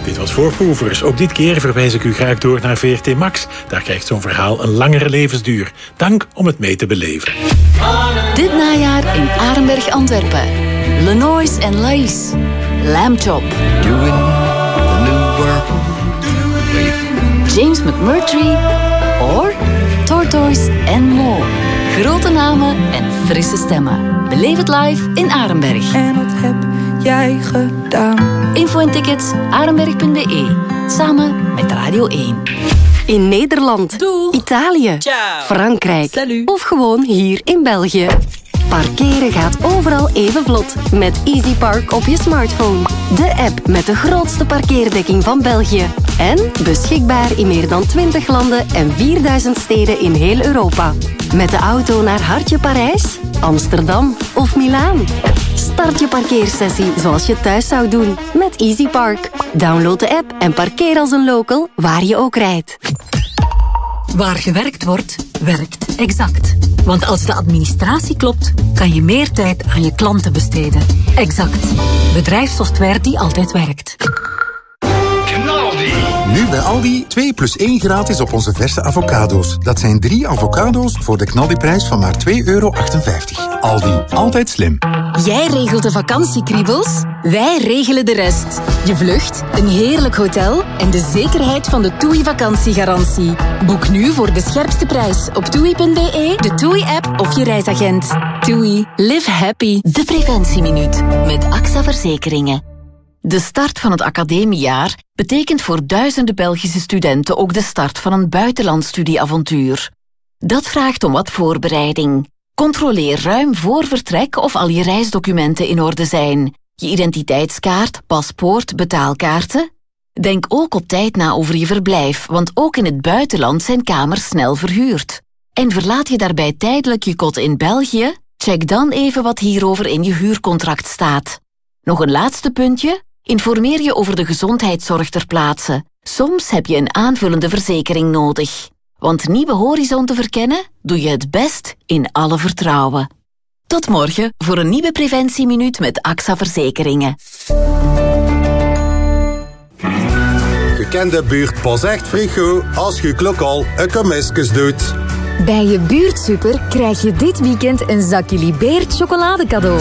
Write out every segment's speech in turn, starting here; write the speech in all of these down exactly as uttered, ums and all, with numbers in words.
Dit was Voorproevers. Ook dit keer verwijs ik u graag door naar V R T Max. Daar krijgt zo'n verhaal een langere levensduur. Dank om het mee te beleven. Dit najaar in Arenberg, Antwerpen. Lenois en Laïs. Lamb Chop. James McMurtry. Or Tortoise en Mo. Grote namen en frisse stemmen. Beleef het live in Arenberg. En wat heb jij gedaan? Info en tickets arenberg punt b e. Samen met Radio één. In Nederland, Doeg. Italië, Ciao. Frankrijk Salut. of gewoon hier in België. Parkeren gaat overal even vlot met Easy Park op je smartphone. De app met de grootste parkeerdekking van België. En beschikbaar in meer dan twintig landen en vierduizend steden in heel Europa. Met de auto naar Hartje Parijs, Amsterdam of Milaan. Start je parkeersessie zoals je thuis zou doen met Easy Park. Download de app en parkeer als een local waar je ook rijdt. Waar gewerkt wordt, werkt Exact. Want als de administratie klopt, kan je meer tijd aan je klanten besteden. Exact. Bedrijfssoftware die altijd werkt. Nu bij Aldi twee plus één gratis op onze verse avocado's. Dat zijn drie avocado's voor de knaldiprijs van maar twee euro achtenvijftig. Aldi, altijd slim. Jij regelt de vakantiekriebels, wij regelen de rest. Je vlucht, een heerlijk hotel en de zekerheid van de TUI vakantiegarantie. Boek nu voor de scherpste prijs op toei punt b e, de TUI-app of je reisagent. TUI, live happy. De Preventieminuut met A X A Verzekeringen. De start van het academiejaar betekent voor duizenden Belgische studenten ook de start van een buitenlandstudieavontuur. Dat vraagt om wat voorbereiding. Controleer ruim voor vertrek of al je reisdocumenten in orde zijn. Je identiteitskaart, paspoort, betaalkaarten. Denk ook op tijd na over je verblijf, want ook in het buitenland zijn kamers snel verhuurd. En verlaat je daarbij tijdelijk je kot in België? Check dan even wat hierover in je huurcontract staat. Nog een laatste puntje? Informeer je over de gezondheidszorg ter plaatse. Soms heb je een aanvullende verzekering nodig. Want nieuwe horizon te verkennen, doe je het best in alle vertrouwen. Tot morgen voor een nieuwe Preventieminuut met A X A Verzekeringen. Je kent de buurt pas echt frigo als je klok al een kemisjes doet. Bij je buurtsuper krijg je dit weekend een zakje Libeert chocolade cadeau.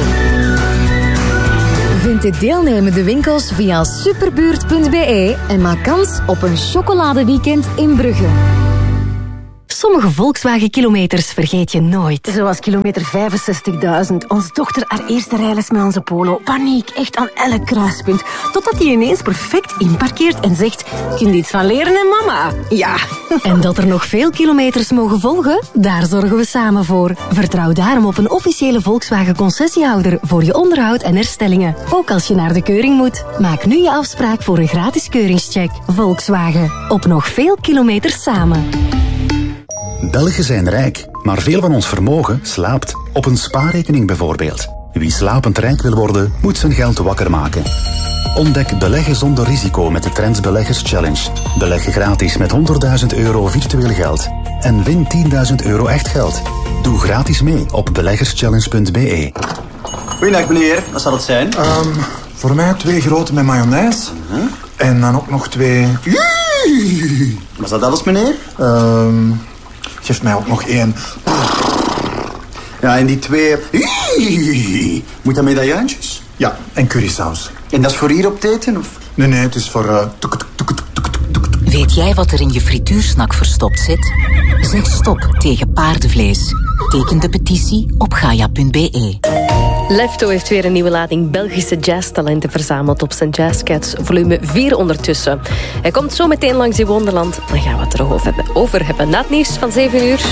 Vind de deelnemende winkels via superbuurt punt b e en maak kans op een chocoladeweekend in Brugge. Sommige Volkswagen-kilometers vergeet je nooit. Zoals kilometer vijfenzestigduizend. Onze dochter haar eerste rijles met onze Polo. Paniek, echt aan elk kruispunt. Totdat hij ineens perfect inparkeert en zegt... Kun je iets van leren, hè, mama? Ja. En dat er nog veel kilometers mogen volgen? Daar zorgen we samen voor. Vertrouw daarom op een officiële Volkswagen-concessiehouder... voor je onderhoud en herstellingen. Ook als je naar de keuring moet. Maak nu je afspraak voor een gratis keuringscheck. Volkswagen. Op nog veel kilometers samen. Belgen zijn rijk, maar veel van ons vermogen slaapt. Op een spaarrekening bijvoorbeeld. Wie slapend rijk wil worden, moet zijn geld wakker maken. Ontdek beleggen zonder risico met de Trends Beleggers Challenge. Beleg gratis met honderdduizend euro virtueel geld. En win tienduizend euro echt geld. Doe gratis mee op beleggerschallenge punt b e. Goeiedag meneer, wat zal het zijn? Um, voor mij twee grote met mayonaise. Uh-huh. En dan ook nog twee... Was dat alles meneer? Um, geef mij ook nog één. Ja, en die twee... Moet dat medaillantjes? Ja, en currysaus. En dat is voor hier op het eten? Of? Nee, nee, het is voor... Uh, tuk, tuk, tuk, tuk, tuk, tuk. Weet jij wat er in je frituursnak verstopt zit? Zeg stop tegen paardenvlees. Teken de petitie op gaia punt b e. Lefto heeft weer een nieuwe lading Belgische jazztalenten verzameld op zijn Jazzcats volume vier ondertussen. Hij komt zo meteen langs in Wonderland. Dan gaan we het er nog over hebben. Over hebben na het nieuws van zeven uur.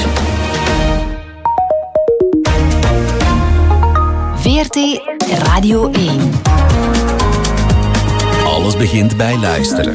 V R T Radio één. Alles begint bij luisteren.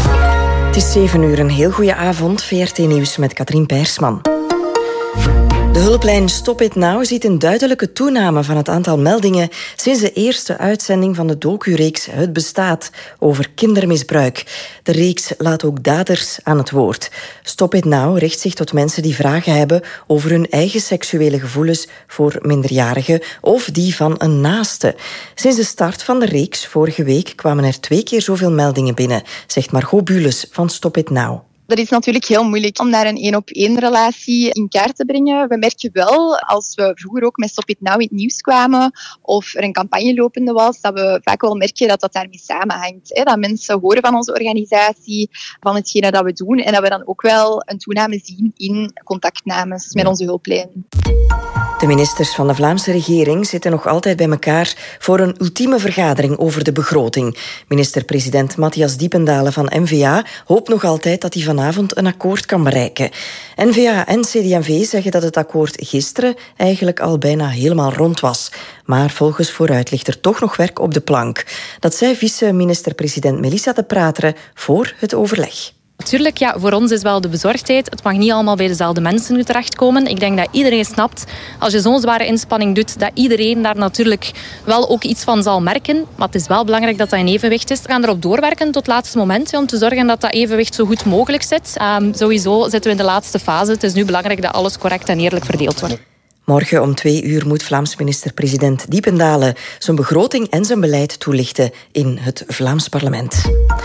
Het is zeven uur, een heel goede avond. V R T Nieuws met Katrien Peersman. De De hulplijn Stop It Now ziet een duidelijke toename van het aantal meldingen sinds de eerste uitzending van de docureeks Het Bestaat over kindermisbruik. De reeks laat ook daders aan het woord. Stop It Now richt zich tot mensen die vragen hebben over hun eigen seksuele gevoelens voor minderjarigen of die van een naaste. Sinds de start van de reeks vorige week kwamen er twee keer zoveel meldingen binnen, zegt Margot Bules van Stop It Now. Dat is natuurlijk heel moeilijk om daar een één-op-één relatie in kaart te brengen. We merken wel, als we vroeger ook met Stop It Now in het nieuws kwamen of er een campagne lopende was, dat we vaak wel merken dat dat daarmee samenhangt. Dat mensen horen van onze organisatie, van hetgene dat we doen en dat we dan ook wel een toename zien in contactnames met onze hulplijn. De ministers van de Vlaamse regering zitten nog altijd bij elkaar voor een ultieme vergadering over de begroting. Minister-president Matthias Diependalen van N V A hoopt nog altijd dat hij vanavond een akkoord kan bereiken. N V A en C D en V zeggen dat het akkoord gisteren eigenlijk al bijna helemaal rond was. Maar volgens Vooruit ligt er toch nog werk op de plank. Dat zei vice-minister-president Melissa de Prateren voor het overleg. Natuurlijk, ja, voor ons is wel de bezorgdheid. Het mag niet allemaal bij dezelfde mensen nu terechtkomen. Ik denk dat iedereen snapt, als je zo'n zware inspanning doet, dat iedereen daar natuurlijk wel ook iets van zal merken. Maar het is wel belangrijk dat dat in evenwicht is. We gaan erop doorwerken tot het laatste moment, om te zorgen dat dat evenwicht zo goed mogelijk zit. Um, sowieso zitten we in de laatste fase. Het is nu belangrijk dat alles correct en eerlijk verdeeld wordt. Morgen om twee uur moet Vlaams minister-president Diependalen zijn begroting en zijn beleid toelichten in het Vlaams parlement.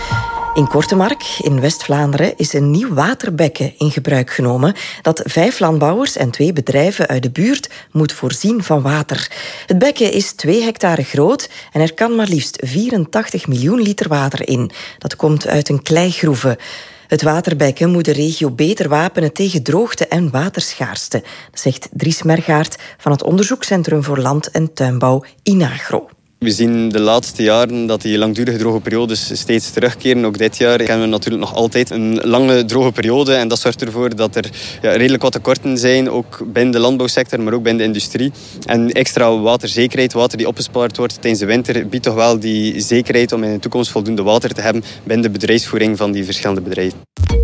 In Kortemark, in West-Vlaanderen, is een nieuw waterbekken in gebruik genomen dat vijf landbouwers en twee bedrijven uit de buurt moet voorzien van water. Het bekken is twee hectare groot en er kan maar liefst vierentachtig miljoen liter water in. Dat komt uit een kleigroeve. Het waterbekken moet de regio beter wapenen tegen droogte en waterschaarste, zegt Dries Mergaert van het Onderzoekscentrum voor Land- en Tuinbouw Inagro. We zien de laatste jaren dat die langdurige droge periodes steeds terugkeren. Ook dit jaar hebben we natuurlijk nog altijd een lange droge periode. En dat zorgt ervoor dat er ja, redelijk wat tekorten zijn, ook binnen de landbouwsector, maar ook binnen de industrie. En extra waterzekerheid, water die opgespaard wordt tijdens de winter, biedt toch wel die zekerheid om in de toekomst voldoende water te hebben binnen de bedrijfsvoering van die verschillende bedrijven.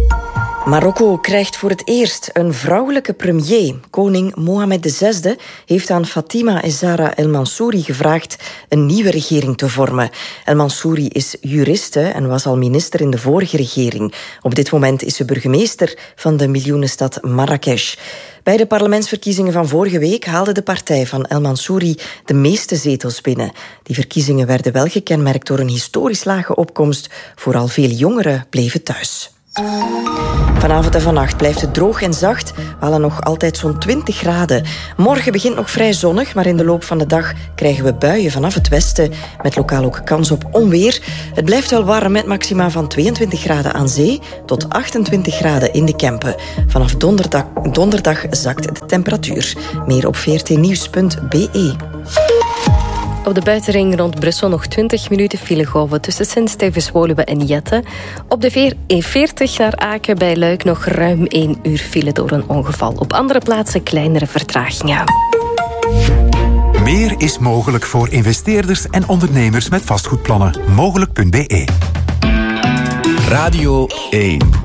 Marokko krijgt voor het eerst een vrouwelijke premier. Koning Mohammed de zesde heeft aan Fatima Zahra El Mansouri gevraagd een nieuwe regering te vormen. El Mansouri is juriste en was al minister in de vorige regering. Op dit moment is ze burgemeester van de miljoenenstad Marrakesh. Bij de parlementsverkiezingen van vorige week haalde de partij van El Mansouri de meeste zetels binnen. Die verkiezingen werden wel gekenmerkt door een historisch lage opkomst. Vooral veel jongeren bleven thuis. Vanavond en vannacht blijft het droog en zacht. We halen nog altijd zo'n twintig graden. Morgen begint nog vrij zonnig, maar in de loop van de dag krijgen we buien vanaf het westen, met lokaal ook kans op onweer. Het blijft wel warm met maxima van tweeëntwintig graden aan zee tot achtentwintig graden in de Kempen. Vanaf donderdag, donderdag zakt de temperatuur. Meer op v r t nieuws punt b e. Op de buitenring rond Brussel nog twintig minuten filegolven tussen Sint-Stevens, Woluwe en Jette. Op de E veertig naar Aken bij Luik nog ruim één uur file door een ongeval. Op andere plaatsen kleinere vertragingen. Meer is mogelijk voor investeerders en ondernemers met vastgoedplannen. Mogelijk punt b e. Radio één.